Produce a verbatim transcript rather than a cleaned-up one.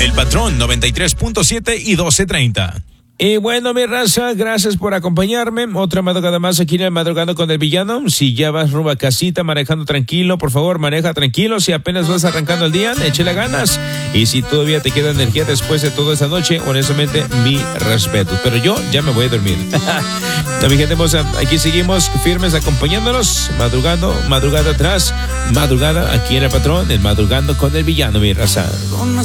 El Patrón noventa y tres punto siete y doce treinta. Y bueno, mi raza, gracias por acompañarme. Otra madrugada más aquí en el Madrugando con el Villano. Si ya vas rumbo a casita manejando tranquilo, por favor, maneja tranquilo. Si apenas vas arrancando el día, échale ganas. Y si todavía te queda energía después de toda esta noche, honestamente, mi respeto. Pero yo ya me voy a dormir. No, mi gente hermosa, aquí seguimos firmes acompañándonos, madrugando, madrugada atrás, madrugada aquí en el Patrón, el Madrugando con el Villano, mi raza.